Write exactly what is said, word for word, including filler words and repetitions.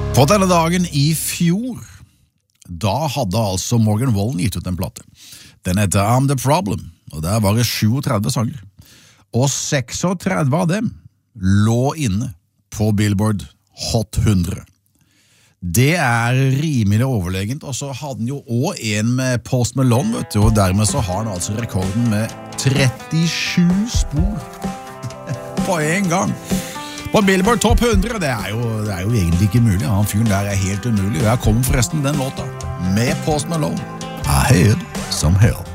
På denne dagen i fjor, da hadde altså Morgan Wallen gitt ut en platte. Den heter I'm the Problem, og der var det syvogtredve sanger. Og seksogtredve av dem lå inne på Billboard Hot hundre. Det er rimelig overlegent, og så hadde han jo også en med Post Malone, vet du, og dermed så har han altså rekorden med trettisju spor på en gang. På Billboard Top hundre, det er jo, det er jo egentlig ikke mulig. Han fyren der er helt umulig. Jeg kommer forresten den låta med Post Malone. I had some help.